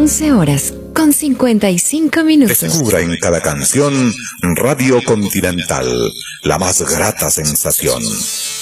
11 horas con 55 minutos. Descubra en cada canción Radio Continental, la más grata sensación.